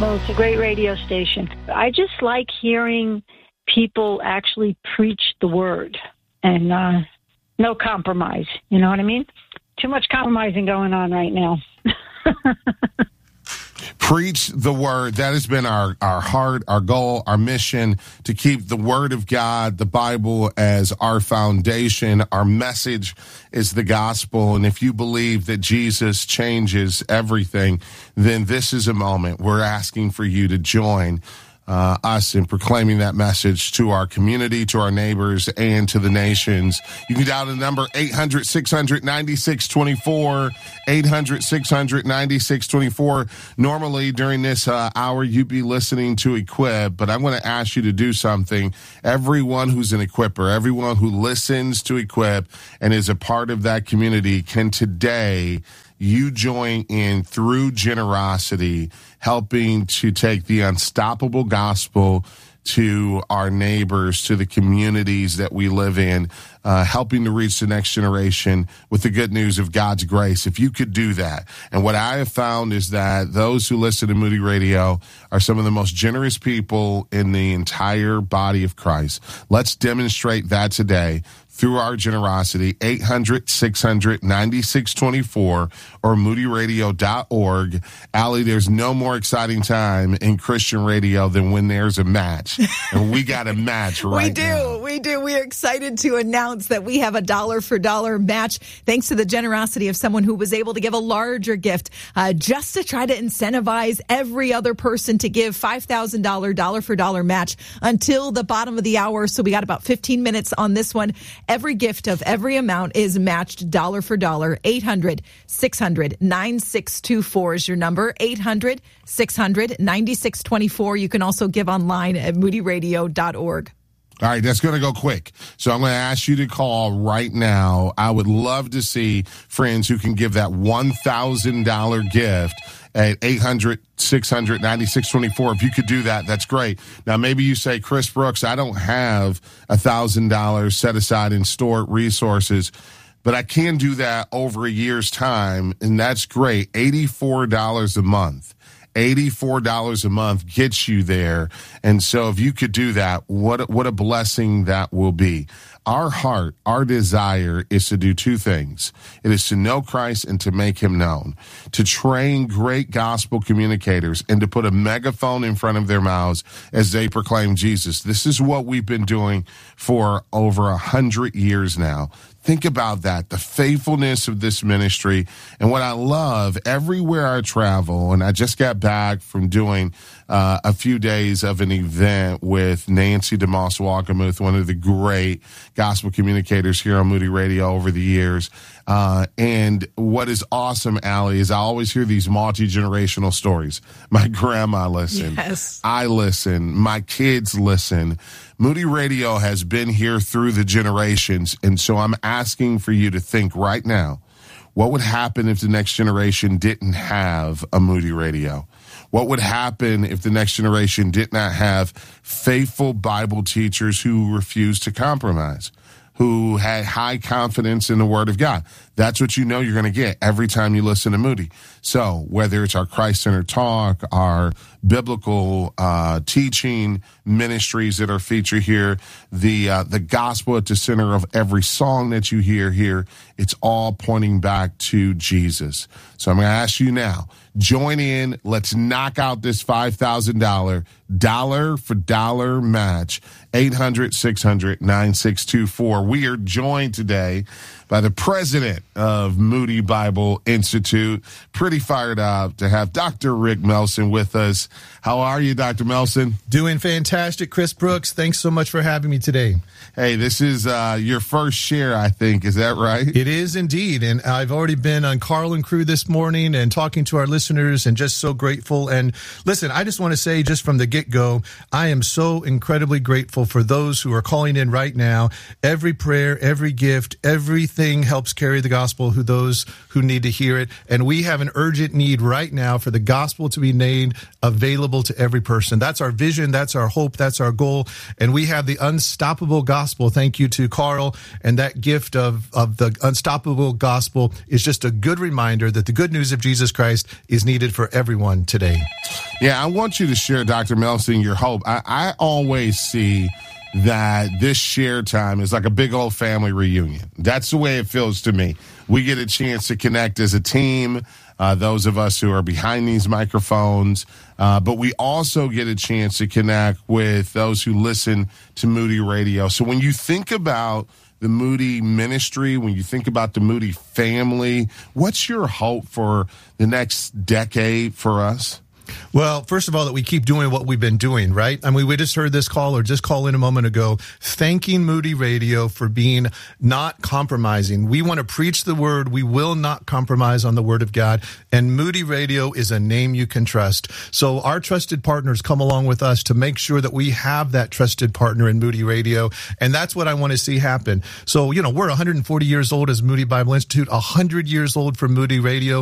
Well, it's a great radio station. I just like hearing people actually preach the word and no compromise. You know what I mean? Too much compromising going on right now. Preach the word. That has been our heart, our goal, our mission, to keep the word of God, the Bible, as our foundation. Our message is the gospel. And if you believe that Jesus changes everything, then this is a moment we're asking for you to join us in proclaiming that message to our community, to our neighbors, and to the nations. You can dial the number 800-600-9624, 800-600-9624. Normally during this hour, you'd be listening to Equip, but I'm going to ask you to do something. Everyone who's an Equipper, everyone who listens to Equip and is a part of that community, can today you join in through generosity, helping to take the unstoppable gospel to our neighbors, to the communities that we live in, helping to reach the next generation with the good news of God's grace. If you could do that. And what I have found is that those who listen to Moody Radio are some of the most generous people in the entire body of Christ. Let's demonstrate that today through our generosity, 800-600-9624 or moodyradio.org. Allie, there's no more exciting time in Christian radio than when there's a match. And we got a match right now. We do. We are excited to announce that we have a dollar for dollar match thanks to the generosity of someone who was able to give a larger gift just to try to incentivize every other person to give $5,000 dollar for dollar match until the bottom of the hour. So we got about 15 minutes on this one. Every gift of every amount is matched dollar for dollar. 800-600-9624 is your number. 800-600-9624. You can also give online at moodyradio.org. All right, that's going to go quick. So I'm going to ask you to call right now. I would love to see friends who can give that $1,000 gift at 800-600-9624. If you could do that, that's great. Now, maybe you say, Chris Brooks, I don't have $1,000 set aside in stored resources, but I can do that over a year's time, and that's great. $84 a month. $84 a month gets you there. And so if you could do that, what a blessing that will be. Our heart, our desire is to do two things. It is to know Christ and to make him known, to train great gospel communicators and to put a megaphone in front of their mouths as they proclaim Jesus. This is what we've been doing for over 100 years now. Think about that, the faithfulness of this ministry. And what I love, everywhere I travel, and I just got back from doing a few days of an event with Nancy DeMoss-Walkemuth, one of the great gospel communicators here on Moody Radio over the years. And what is awesome, Allie, is I always hear these multi-generational stories. My grandma listened. Yes. I listen. My kids listen. Moody Radio has been here through the generations, and so I'm asking for you to think right now, what would happen if the next generation didn't have a Moody Radio? What would happen if the next generation did not have faithful Bible teachers who refused to compromise, who had high confidence in the Word of God? That's what you know you're going to get every time you listen to Moody. So whether it's our Christ-centered talk, our biblical teaching ministries that are featured here, the gospel at the center of every song that you hear here, it's all pointing back to Jesus. So I'm going to ask you now, join in. Let's knock out this $5,000 dollar for dollar match. 800-600-9624. We are joined today by the president of Moody Bible Institute. Pretty fired up to have Dr. Rick Melson with us. How are you, Dr. Melson? Doing fantastic, Chris Brooks. Thanks so much for having me today. Hey, this is your first share, I think. Is that right? It is indeed. And I've already been on Carl and Crew this morning and talking to our listeners and just so grateful. And listen, I just want to say just from the get-go, I am so incredibly grateful for those who are calling in right now. Every prayer, every gift, everything helps carry the gospel to those who need to hear it. And we have an urgent need right now for the gospel to be made available to every person. That's our vision. That's our hope. That's our goal. And we have the unstoppable gospel. Thank you to Carl. And that gift of the unstoppable gospel is just a good reminder that the good news of Jesus Christ is needed for everyone today. Yeah, I want you to share, Dr. Melsing, your hope. I always see that this shared time is like a big old family reunion. That's the way it feels to me. We get a chance to connect as a team, those of us who are behind these microphones, but we also get a chance to connect with those who listen to Moody Radio. So when you think about the Moody ministry, when you think about the Moody family, what's your hope for the next decade for us? Well, first of all, that we keep doing what we've been doing, right? I mean, we just heard this caller just call in a moment ago, thanking Moody Radio for being not compromising. We want to preach the word. We will not compromise on the word of God. And Moody Radio is a name you can trust. So our trusted partners come along with us to make sure that we have that trusted partner in Moody Radio. And that's what I want to see happen. So, we're 140 years old as Moody Bible Institute, 100 years old for Moody Radio.